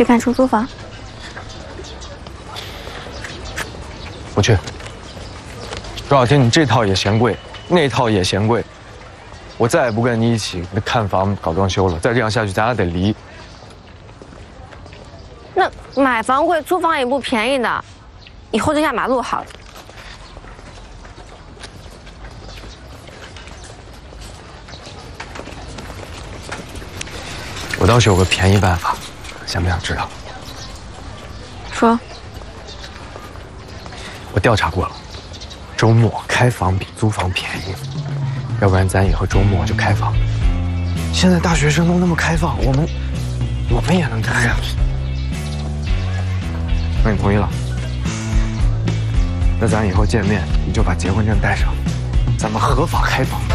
去看出租房？ 不去。周小天，你这套也嫌贵，那套也嫌贵，我再也不跟你一起看房搞装修了。再这样下去，咱俩得离。 那买房贵，租房也不便宜的，以后就压马路好了。 我倒是有个便宜办法，想不想知道？ 说。 我调查过了，周末开房比租房便宜，要不然咱以后周末就开房。现在大学生都那么开放，我们也能开呀。那你同意了？那咱以后见面，你就把结婚证带上，咱们合法开房。